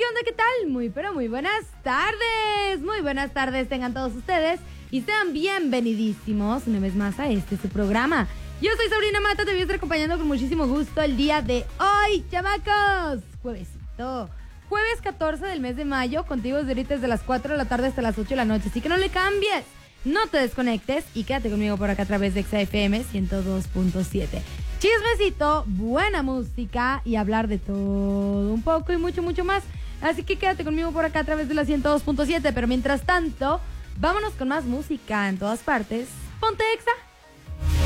onda? ¿Qué tal? Muy, pero muy buenas tardes. Muy buenas tardes tengan todos ustedes y sean bienvenidísimos una vez más a su programa. Yo soy Sabrina Mata, te voy a estar acompañando con muchísimo gusto el día de hoy, chamacos. Juevesito. Jueves 14 del mes de mayo, contigo desde ahorita desde las 4 de la tarde hasta las 8 de la noche. Así que no le cambies, no te desconectes y quédate conmigo por acá a través de XFM 102.7. Chismecito, buena música y hablar de todo un poco y mucho, mucho más. Así que quédate conmigo por acá a través de la 102.7. Pero mientras tanto, vámonos con más música en todas partes. Ponte Exa.